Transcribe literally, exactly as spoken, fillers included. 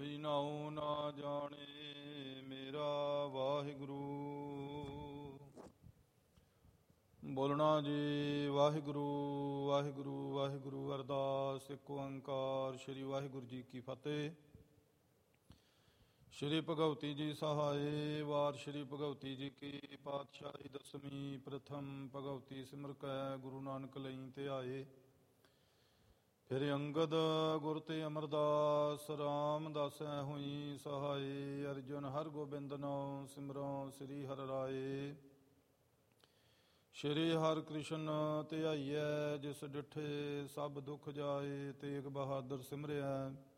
ਕੋਈ ਨਾਉ ਨਾ ਜਾਣੇ ਮੇਰਾ ਵਾਹਿਗੁਰੂ। ਬੋਲਣਾ ਜੀ ਵਾਹਿਗੁਰੂ ਵਾਹਿਗੁਰੂ ਵਾਹਿਗੁਰੂ। ਅਰਦਾਸ ਇੱਕ ਓੰਕਾਰ ਸ੍ਰੀ ਵਾਹਿਗੁਰੂ ਜੀ ਕੀ ਫਤਿਹ। ਸ਼੍ਰੀ ਭਗਵਤੀ ਜੀ ਸਹਾਏ। ਵਾਰ ਸ਼੍ਰੀ ਭਗਵਤੀ ਜੀ ਕੀ ਪਾਤਸ਼ਾਹੀ ਦਸਵੀਂ। ਪ੍ਰਥਮ ਭਗਵਤੀ ਸਿਮਰ ਕੈ ਗੁਰੂ ਨਾਨਕ ਲਈ ਤੇ ਆਏ। ਫਿਰ ਅੰਗਦ ਗੁਰ ਤੇ ਅਮਰਦਾਸ ਰਾਮਦਾਸੈ ਹੋਈ ਸਹਾਏ। ਅਰਜੁਨ ਹਰ ਗੋਬਿੰਦ ਨਾਉ ਸਿਮਰੋ ਸ੍ਰੀ ਹਰਿ ਰਾਏ। ਸ਼੍ਰੀ ਹਰਿ ਕ੍ਰਿਸ਼ਨ ਧਿਆਈਐ ਜਿਸ ਡਿਠੇ ਸਭ ਦੁਖ ਜਾਏ। ਤੇਗ ਬਹਾਦਰ ਸਿਮਰਿਐ